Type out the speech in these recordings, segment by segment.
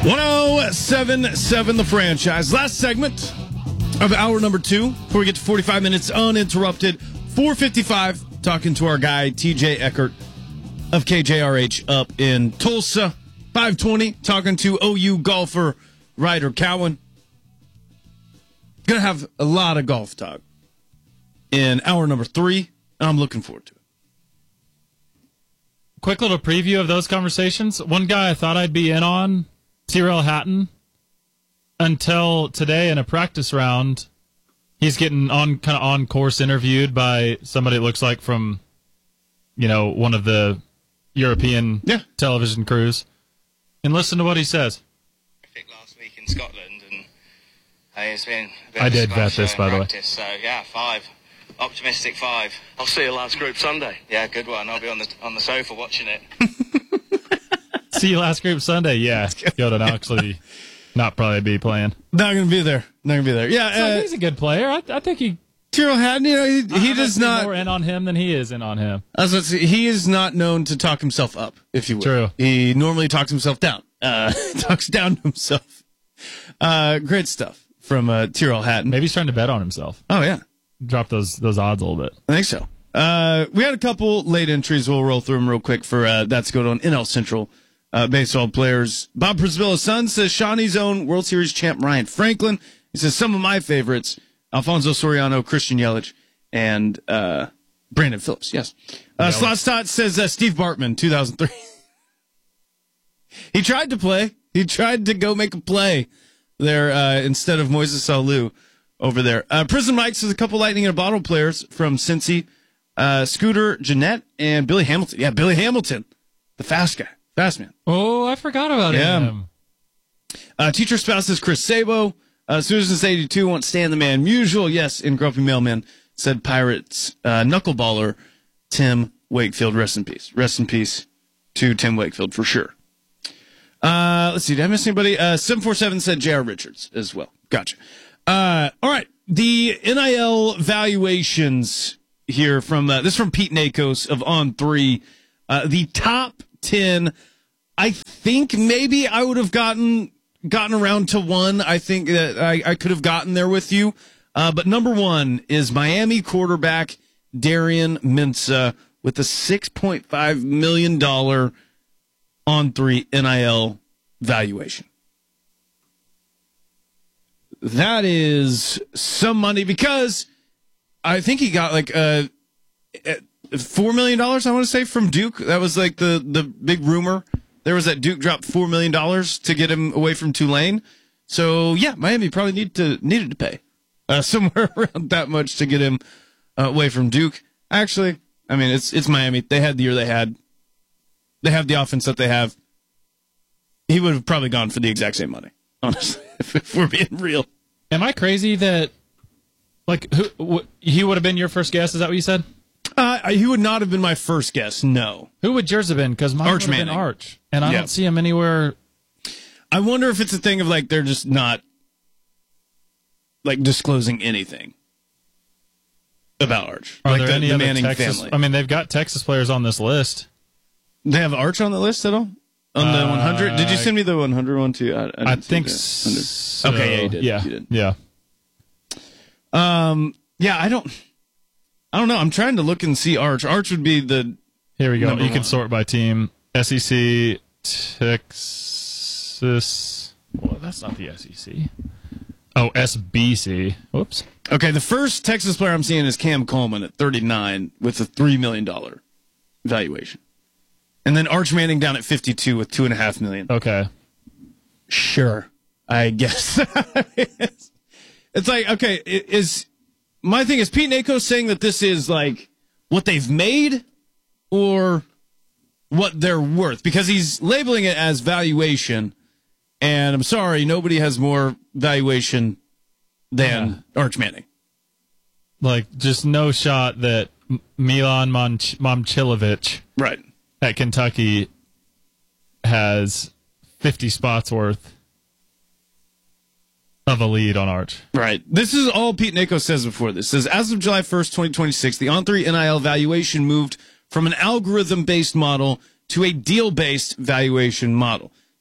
107.7 The Franchise. Last segment of hour number 2 before we get to 45 minutes uninterrupted. 4:55, talking to our guy, TJ Eckert of KJRH up in Tulsa. 5:20, talking to OU golfer Ryder Cowan. Gonna have a lot of golf talk in hour number 3. I'm looking forward to it. Quick little preview of those conversations. One guy I thought I'd be in on, Tyrrell Hatton, until today in a practice round, he's getting on course interviewed by somebody it looks like from, one of the European television crews, and listen to what he says. Last week in Scotland, and it's been a bit I of a did vet squash this, by the way. So yeah, 5. Optimistic 5. I'll see you last group Sunday. Yeah, good one. I'll be on the sofa watching it. See you last group Sunday. Yeah, Yoda actually not probably be playing. Not gonna be there. Yeah, So he's a good player. I think he. Tyrrell Hatton, he does not. More in on him than he is in on him. He is not known to talk himself up, if you will. True. He normally talks himself down. Talks down to himself. Great stuff from Tyrrell Hatton. Maybe he's trying to bet on himself. Oh yeah, drop those odds a little bit. I think so. We had a couple late entries. We'll roll through them real quick for that's going on NL Central baseball players. Bob Prisbilla's son says Shawnee's own World Series champ Ryan Franklin. He says some of my favorites: Alfonso Soriano, Christian Yelich, and Brandon Phillips. Yes. Slotstot says Steve Bartman, 2003. He tried to play. He tried to go make a play there instead of Moises Alou over there. Prison Mike says a couple lightning in a bottle players from Cincy. Scooter Jeanette and Billy Hamilton. Yeah, Billy Hamilton, the fast guy. Fast man. Oh, I forgot about him. Teacher spouse is Chris Sabo. Susan82 wants Stan the Man Musial. Yes, in Grumpy Mailman said Pirates knuckleballer Tim Wakefield. Rest in peace. Rest in peace to Tim Wakefield for sure. Let's see. Did I miss anybody? 747 said J.R. Richards as well. Gotcha. All right. The NIL valuations here from this is from Pete Nakos of On3. The top 10. I think maybe I would have gotten around to 1. I think that I could have gotten there with you. But number 1 is Miami quarterback Darian Mensah with a $6.5 million On3 NIL valuation. That is some money because I think he got like $4 million, I want to say, from Duke. That was like the big rumor. There was that Duke dropped $4 million to get him away from Tulane. So, yeah, Miami probably needed to pay somewhere around that much to get him away from Duke. Actually, I mean, it's Miami. They had the year they had. They have the offense that they have. He would have probably gone for the exact same money, honestly, if we're being real. Am I crazy that, he would have been your first guess? Is that what you said? He would not have been my first guess, no. Who would yours have been? Because mine would have been Arch. And I don't see him anywhere. I wonder if it's a thing of, they're just not, disclosing anything about Arch. Are there any the other Manning Texas family. I mean, they've got Texas players on this list. They have Arch on the list at all? On the 100? Did you send me the 100 one, too? I think so. Okay, yeah, you did. Yeah. You did. Yeah. Yeah, I don't know. I'm trying to look and see Arch. Arch would be the... Here we go. You can one. sort by team. SEC, Texas... Well, that's not the SEC. Oh, SBC. Whoops. Okay, the first Texas player I'm seeing is Cam Coleman at 39 with a $3 million valuation. And then Arch Manning down at 52 with $2.5 million. Okay. Sure, I guess. It's like, okay, my thing is Pete Nakos saying that this is what they've made or what they're worth, because he's labeling it as valuation, and I'm sorry, nobody has more valuation than Arch Manning. Just no shot that Milan Momcilovic Right. at Kentucky has 50 spots worth of a lead on Arch. Right. This is all Pete Nakos says before this. It says, as of July 1st, 2026, the On3 NIL valuation moved from an algorithm-based model to a deal-based valuation model.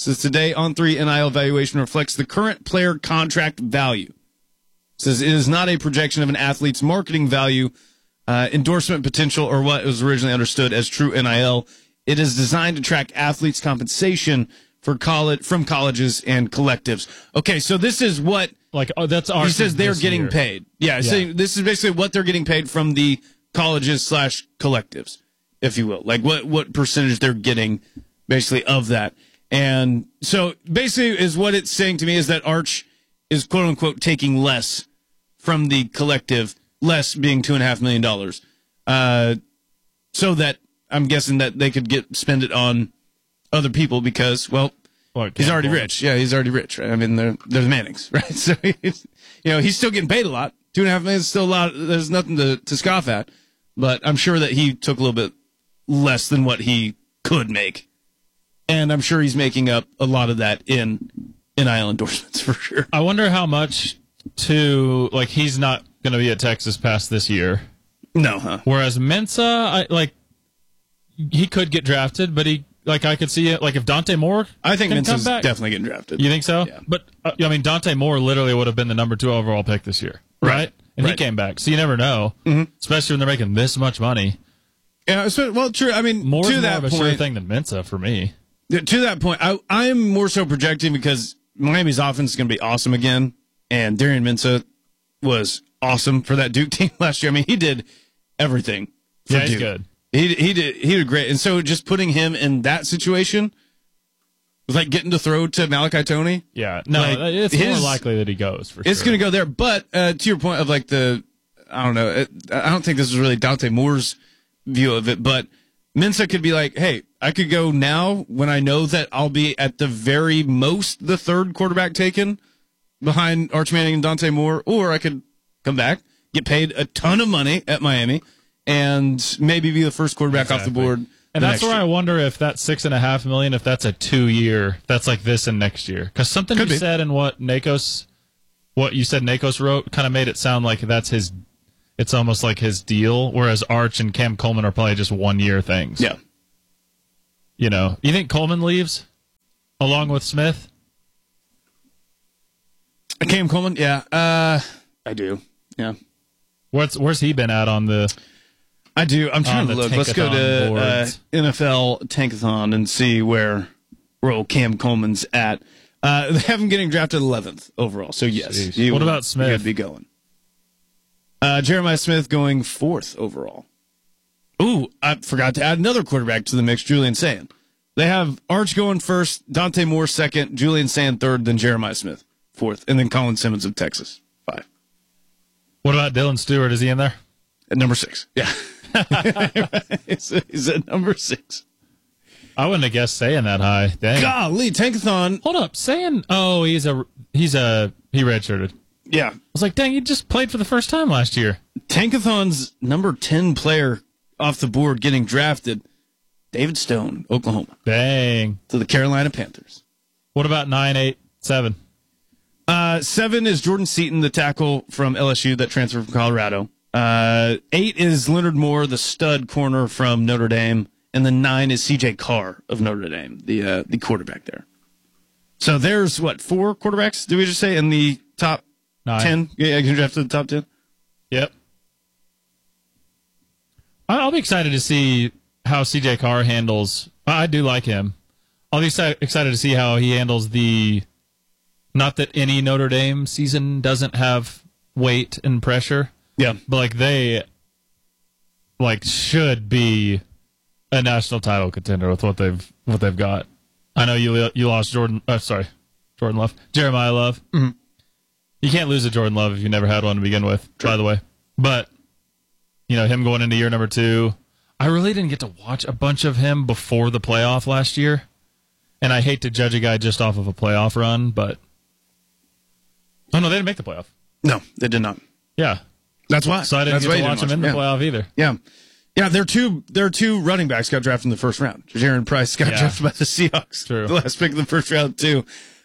Says today On3 NIL evaluation reflects the current player contract value. Says it is not a projection of an athlete's marketing value, endorsement potential, or what was originally understood as true NIL. It is designed to track athletes' compensation from colleges and collectives. Okay, so this is what that's our. He says they're getting year. paid. Yeah, so this is basically what they're getting paid from the colleges / collectives, if you will. Like what percentage they're getting basically of that. And so basically is what it's saying to me is that Arch is quote unquote taking less from the collective, less being $2.5 million. So that I'm guessing that they could spend it on other people because, well, he's already rich. Yeah, he's already rich. Right? I mean, they're the Mannings, right? So he's still getting paid a lot. $2.5 million is still a lot. There's nothing to scoff at, but I'm sure that he took a little bit less than what he could make. And I'm sure he's making up a lot of that in NIL endorsements for sure. I wonder how much he's not going to be at Texas past this year. No, huh? Whereas Mensa, he could get drafted, but I could see it. Like if Dante Moore, I think Mensa's back, definitely getting drafted. You think so? Yeah. But Dante Moore literally would have been the number 2 overall pick this year, right? And he came back, so you never know, especially when they're making this much money. Yeah, well, true. I mean, Moore's to that more of a point, sure thing than Mensa for me. To that point, I'm more so projecting because Miami's offense is going to be awesome again, and Darian Mensah was awesome for that Duke team last year. I mean, he did everything for Duke. He's good. He did great, and so just putting him in that situation was like getting to throw to Malachi Toney. Yeah, no, it's more likely that he goes for sure. It's going to go there, but to your point of I don't know, I don't think this is really Dante Moore's view of it, but Mensah could be like, hey, I could go now when I know that I'll be at the very most the third quarterback taken behind Arch Manning and Dante Moore, or I could come back, get paid a ton of money at Miami, and maybe be the first quarterback off the board. And that's where I wonder if that $6.5 million, if that's a 2-year, that's like this and next year. Because something you said in what you said Nakos wrote kind of made it sound like it's almost like his deal, whereas Arch and Cam Coleman are probably just 1-year things. Yeah. You think Coleman leaves along with Smith? Cam Coleman? Yeah. I do. Yeah. Where's he been at on the... I do. I'm trying to look. Let's go to NFL Tankathon and see where old Cam Coleman's at. They have him getting drafted 11th overall. So, yes. What about Smith? He would be going. Jeremiah Smith going 4th overall. Ooh, I forgot to add another quarterback to the mix, Julian Sand. They have Arch going 1st, Dante Moore 2nd, Julian Sand 3rd, then Jeremiah Smith 4th, and then Colin Simmons of Texas 5. What about Dylan Stewart? Is he in there? At number 6. Yeah. He's at number 6. I wouldn't have guessed saying that high. Dang. Golly, Tankathon. Hold up. Saying, he redshirted. Yeah. I was like, dang, he just played for the first time last year. Tankathon's number 10 player off the board getting drafted, David Stone, Oklahoma. Dang. To the Carolina Panthers. What about 9, 8, 7? 7 is Jordan Seaton, the tackle from LSU that transferred from Colorado. 8 is Leonard Moore, the stud corner from Notre Dame. And then 9 is CJ Carr of Notre Dame, the quarterback there. So there's, 4 quarterbacks, did we just say, in the top 9. 10? Yeah, I can draft to the top 10? Yep. I'll be excited to see how CJ Carr handles. I do like him. I'll be excited to see how he handles not that any Notre Dame season doesn't have weight and pressure. Yeah. But they should be a national title contender with what they've got. I know you lost Jordan Love. Jeremiah Love. Mm-hmm. You can't lose a Jordan Love if you never had one to begin with, by the way. But him going into year number 2, I really didn't get to watch a bunch of him before the playoff last year. And I hate to judge a guy just off of a playoff run, but oh no, they didn't make the playoff. No, they did not. Yeah. That's why. So I didn't get to watch him in the playoff either. Yeah. Yeah, their two running backs got drafted in the first round. Jaron Price got drafted by the Seahawks. True. The last pick of the first round too.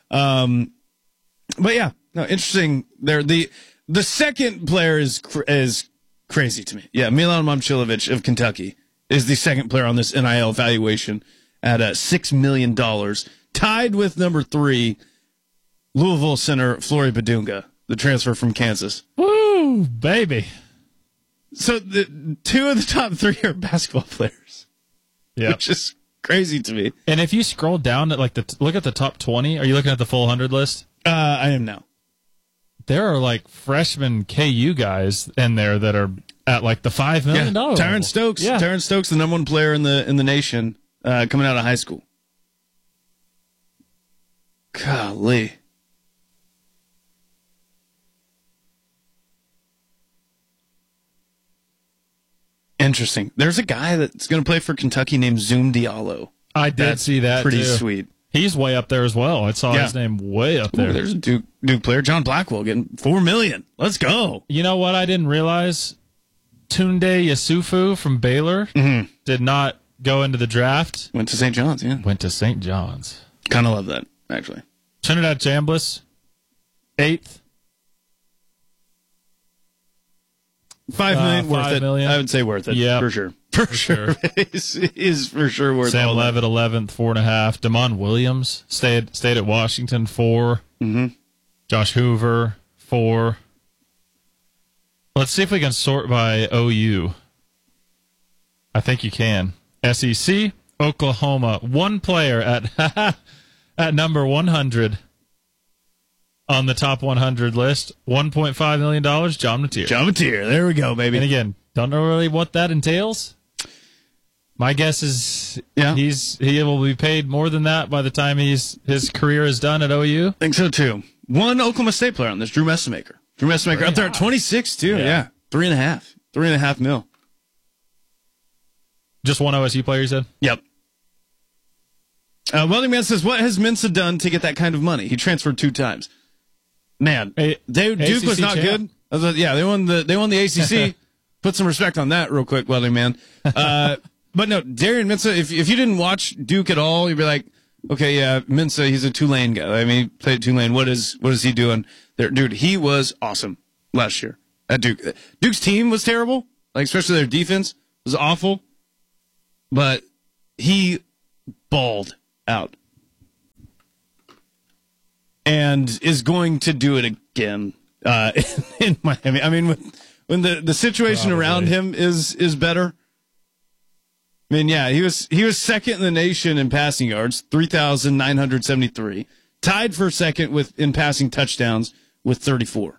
But yeah, no, interesting. There, the second player is crazy to me. Yeah, Milan Momcilovic of Kentucky is the second player on this NIL evaluation at $6 million tied with number 3, Louisville center Flory Badunga, the transfer from Kansas. Woo, baby. So the 2 of the top 3 are basketball players, Yeah. which is crazy to me. And if you scroll down at look at the top 20, are you looking at the full 100 list? I am now. There are like freshman KU guys in there that are at like the $5 million. Tyron Stokes. Yeah. Tyron Stokes, the number 1 player in the nation, coming out of high school. Golly. Interesting. There's a guy that's going to play for Kentucky named Zoom Diallo. I did That's see that. pretty too. sweet. He's way up there as well. I saw his name way up there. Ooh, there's a Duke player, John Blackwell, getting $4 million. Let's go. You know what I didn't realize? Tunde Yasufu from Baylor did not go into the draft. Went to St. John's, yeah. Went to St. John's. Kind of love that, actually. Trinidad Chambliss, 8th. $5 million worth $5 it. million. I would say worth it. Yeah, for sure. For sure. is for sure worth it. Sam Levitt, 11th, 4.5. Damon Williams stayed at Washington, 4. Mm-hmm. Josh Hoover, 4. Let's see if we can sort by OU. I think you can. SEC, Oklahoma, 1 player at at number 100 on the top 100 list. $1.5 million, John Mateer. John Mateer. There we go, baby. And again, don't know really what that entails. My guess is he will be paid more than that by the time his career is done at OU. I think so, too. 1 Oklahoma State player on this, Drew Messamaker. Drew Messamaker up there at 26, too. Yeah. 3.5. 3.5 mil. Just 1 OSU player, you said? Yep. Welding Man says, what has Mensa done to get that kind of money? He transferred 2 times. Man, Duke was not champ. good. They won the ACC. Put some respect on that real quick, Welding Man. But no, Darian Mensa, if you didn't watch Duke at all, you'd be like, okay, yeah, Mensa, he's a Tulane guy. I mean, he played at Tulane. What is he doing there? Dude, he was awesome last year at Duke. Duke's team was terrible, like especially their defense was awful, but he balled out and is going to do it again in Miami. I mean, when the situation around him is better. I mean, yeah, he was second in the nation in passing yards, 3,973, tied for second in passing touchdowns with 34.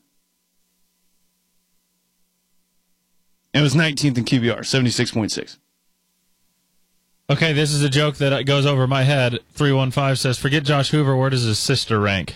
And it was 19th in QBR, 76.6. Okay, this is a joke that goes over my head. 315 says, forget Josh Hoover, where does his sister rank?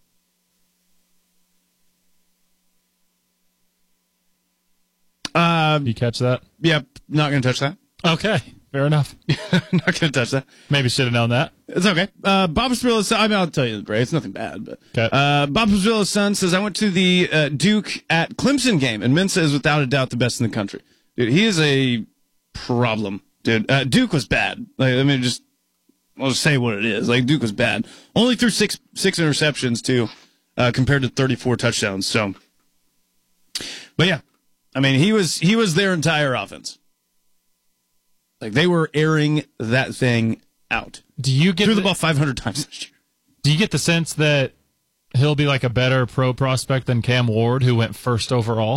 You catch that? Yep, not going to touch that. Okay, fair enough. Not going to touch that. Maybe should have known that. It's okay. Bob Spilla's son, I mean, I'll tell you the Bray. It's nothing bad, but Okay. Bob Spilla's son says, I went to the Duke at Clemson game, and Mensa is without a doubt the best in the country. Dude, he is a problem, dude. Duke was bad. Like, I mean, I'll just say what it is. Like, Duke was bad. Only threw six interceptions, too, compared to 34 touchdowns. So, but yeah, I mean, he was their entire offense. Like, they were airing that thing out. Do you get Threw the ball 500 times this year. Do you get the sense that he'll be like a better pro prospect than Cam Ward, who went first overall?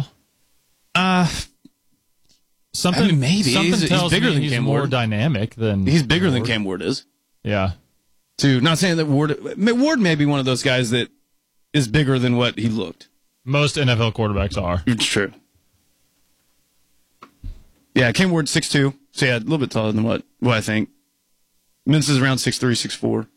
Something I mean, maybe. Something He's tells bigger me than he's Cam more Ward. dynamic than He's bigger than Ward. Cam Ward is. Yeah. Not saying that Ward may be one of those guys that is bigger than what he looked. Most NFL quarterbacks are. It's true. Yeah, Cam Ward's 6'2", so yeah, a little bit taller than what I think. Mensa's around 6'3", 6'4".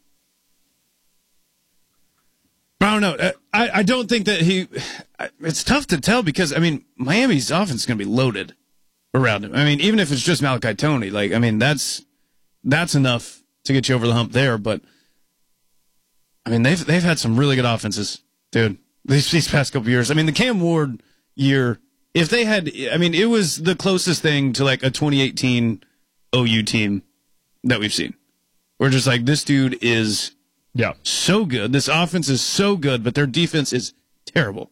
I don't know. I don't think that it's tough to tell because, I mean, Miami's offense is going to be loaded around him. I mean, even if it's just Malachi Toney, like, I mean, that's enough to get you over the hump there. But, I mean, they've had some really good offenses, dude, these past couple years. I mean, the Cam Ward year, if they had, I mean, it was the closest thing to like a 2018 OU team that we've seen. We're just like, this dude is so good. This offense is so good, but their defense is terrible.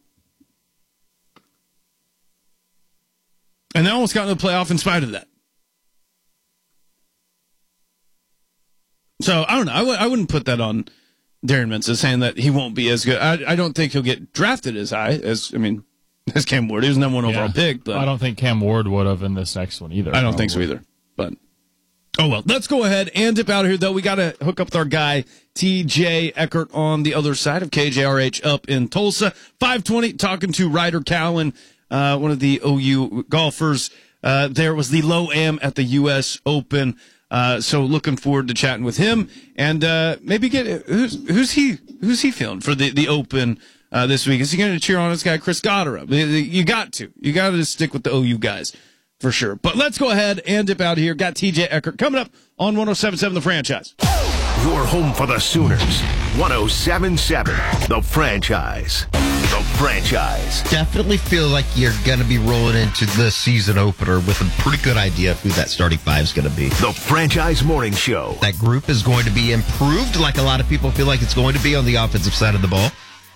And they almost got into the playoff in spite of that. So I don't know. I wouldn't put that on Darren Mensa, saying that he won't be as good. I don't think he'll get drafted as high as Cam Ward. He was the number one overall pick. But I don't think Cam Ward would have in this next one either. I don't think so either. But oh well. Let's go ahead and dip out of here, though. We got to hook up with our guy TJ Eckert on the other side of KJRH up in Tulsa. 520, talking to Ryder Cowan, one of the OU golfers. There was the Low-Am at the U.S. Open. So looking forward to chatting with him and maybe get who's he feeling for the Open this week? Is he going to cheer on his guy Chris Goddard? You got to stick with the OU guys for sure. But let's go ahead and dip out here. Got TJ Eckert coming up on 107.7 The Franchise. Your home for the Sooners. 107.7 The Franchise. The Franchise. Definitely feel like you're going to be rolling into the season opener with a pretty good idea of who that starting five is going to be. The Franchise Morning Show. That group is going to be improved like a lot of people feel like it's going to be on the offensive side of the ball.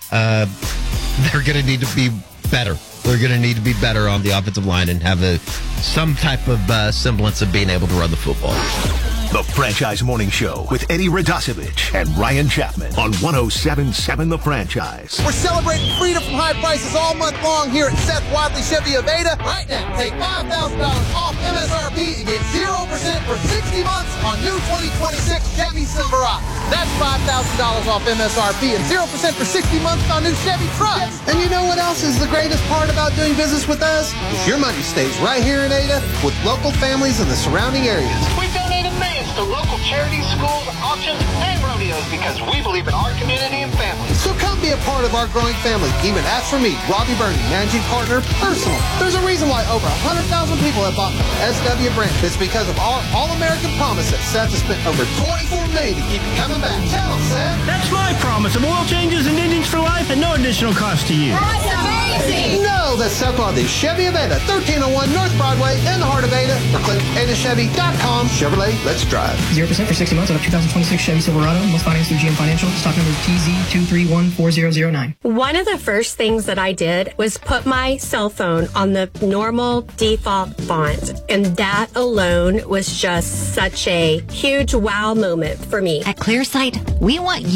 They're going to need to be better. They're going to need to be better on the offensive line and have some type of semblance of being able to run the football. The Franchise Morning Show with Eddie Radosevich and Ryan Chapman on 107.7 The Franchise. We're celebrating freedom from high prices all month long here at Seth Wadley Chevy of Ada. Right now, take $5,000 off MSRP and get 0% for 60 months on new 2026 Chevy Silverado. That's $5,000 off MSRP and 0% for 60 months on new Chevy trucks. And you know what else is the greatest part about doing business with us? Is your money stays right here in Ada with local families in the surrounding areas. We've donated millions to local charities, schools, auctions, and rodeos because we believe in our community and families. So come be a part of our growing family. Even ask for me, Robbie Burney, managing partner, personal. There's a reason why over 100,000 people have bought from SW brand. It's because of our all-American promise that Seth has spent over $24 million to keep you coming back. Tell them, Seth. That's my promise of oil changes and engines for life at no additional cost to you. That's amazing. No, that's Seth Wadley Chevy of Ada, 1301 North Broadway in the heart of Ada. Or click AdaChevy.com. Chevrolet, let's drive. 0% for 60 months on a 2026 Chevy Silverado. Must finance through GM Financial. Stock number TZ2314009. One of the first things that I did was put my cell phone on the normal default font. And that alone was just such a huge wow moment for me. At ClearSight, we want you